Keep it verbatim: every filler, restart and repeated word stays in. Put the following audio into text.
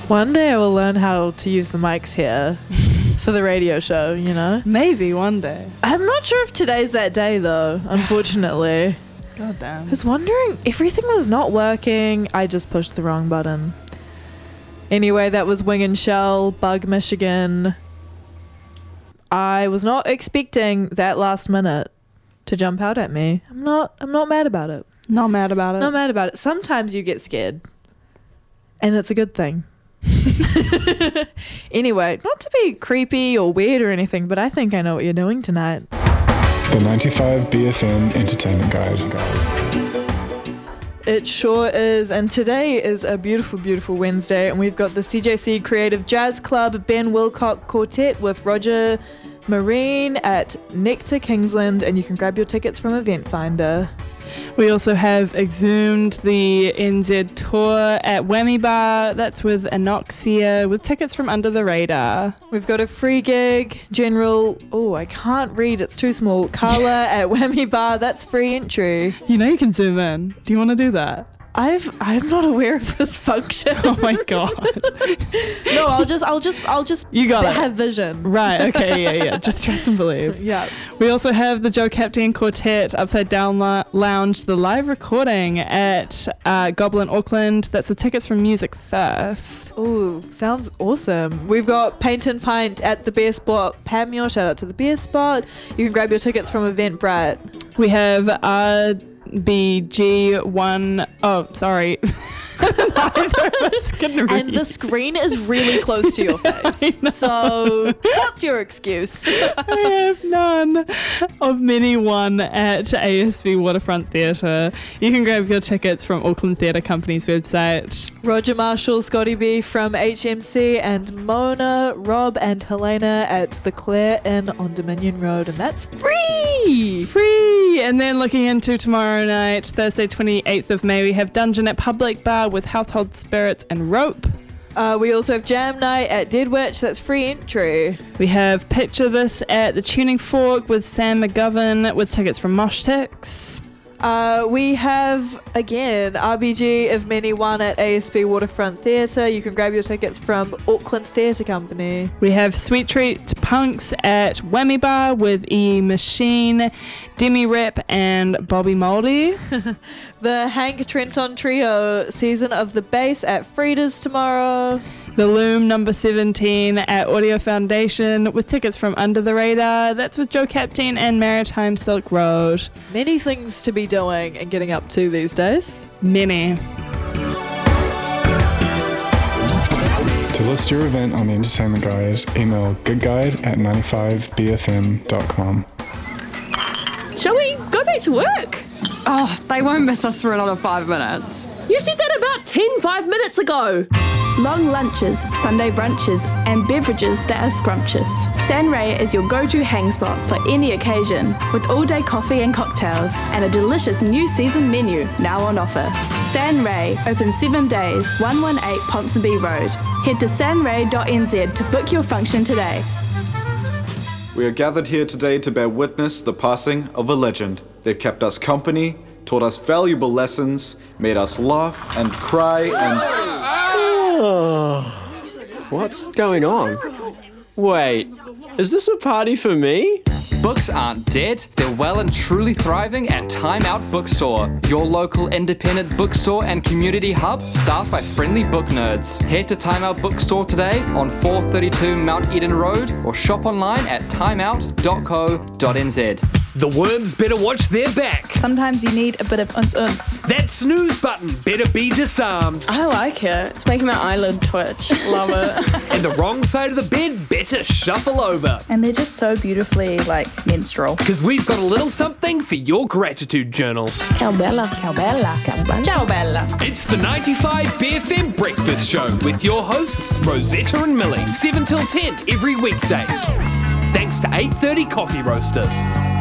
One day I will learn how to use the mics here for the radio show, you know? Maybe one day. I'm not sure if today's that day, though, unfortunately. God damn. I was wondering, everything was not working. I just pushed the wrong button. Anyway, that was Wing and Shell, Bug, Michigan. I was not expecting that last minute to jump out at me. I'm not I'm not mad about it. Not mad about it. Not mad about it. Sometimes you get scared. And it's a good thing. Anyway, not to be creepy or weird or anything, but I think I know what you're doing tonight. The ninety-five B F M Entertainment Guide. It sure is, and today is a beautiful, beautiful Wednesday, and we've got the C J C Creative Jazz Club Ben Wilcock Quartet with Roger Marine at Nectar Kingsland, and you can grab your tickets from Event Finder. We also have Exhumed, the N Z tour at Whammy Bar. That's with Anoxia, with tickets from Under the Radar. We've got a free gig, General, oh, I can't read, it's too small, Carla at Whammy Bar. That's free entry. You know you can zoom in. Do you want to do that? I've I'm not aware of this function. Oh my god. No, I'll just I'll just I'll just you got have it. vision. Right, okay, yeah, yeah. Just trust and believe. Yeah. We also have the Joe Captain Quartet Upside Down La- Lounge, the live recording at uh, Goblin Auckland. That's with tickets from Music First. Ooh, sounds awesome. We've got Paint and Pint at the Beer Spot. Pamio, shout out to the Beer Spot. You can grab your tickets from Eventbrite. We have R B G one. Oh, sorry. Neither of us can read. And the screen is really close to your face. So, what's your excuse? I have none of many one at A S B Waterfront Theatre. You can grab your tickets from Auckland Theatre Company's website. Roger Marshall, Scotty B from H M C, and Mona, Rob, and Helena at the Clare Inn on Dominion Road, and that's free! Free! And then looking into tomorrow night, Thursday twenty-eighth of May, we have Dungeon at Public Bar with Household Spirits and Rope. Uh, we also have Jam Night at Dead Witch, that's free entry. We have Picture This at the Tuning Fork with Sam McGovern with tickets from Moshtix. Uh, we have, again, R B G of Many One at A S B Waterfront Theatre. You can grab your tickets from Auckland Theatre Company. We have Sweet Treat Punks at Whammy Bar with E Machine, Demi Rep, and Bobby Mouldy. The Hank Trenton Trio Season of the Bass at Frida's tomorrow. The Loom number seventeen at Audio Foundation with tickets from Under the Radar. That's with Joe Captain and Maritime Silk Road. Many things to be doing and getting up to these days. Many. To list your event on the Entertainment Guide, email goodguide at ninety-five b f m dot com. Shall we go back to work? Oh, they won't miss us for another five minutes. You said that about ten, five minutes ago. Long lunches, Sunday brunches, and beverages that are scrumptious. San Ray is your go-to hang spot for any occasion, with all-day coffee and cocktails, and a delicious new season menu now on offer. San Ray, open seven days, one eighteen Ponsonby Road. Head to sanray dot n z to book your function today. We are gathered here today to bear witness the passing of a legend. They kept us company, taught us valuable lessons, made us laugh and cry and... Oh, what's going on? Wait, is this a party for me? Books aren't dead, they're well and truly thriving at Time Out Bookstore, your local independent bookstore and community hub staffed by friendly book nerds. Head to Time Out Bookstore today on four thirty-two Mount Eden Road or shop online at timeout dot co dot n z. The worms better watch their back. Sometimes you need a bit of uns-uns. That snooze button better be disarmed. I like it. It's making my eyelid twitch. Love it. And the wrong side of the bed better shuffle over. And they're just so beautifully, like, menstrual. Because we've got a little something for your gratitude journal. Ciao bella. Ciao bella. Ciao bella. Ciao bella. It's the ninety-five B F M Breakfast Show with your hosts, Rosetta and Millie. seven till ten every weekday. Thanks to eight thirty Coffee Roasters.